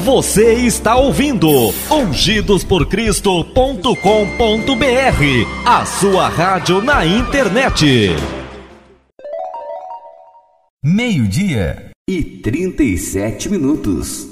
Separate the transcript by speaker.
Speaker 1: Você está ouvindo ungidosporcristo.com.br, a sua rádio na internet.
Speaker 2: 12:37.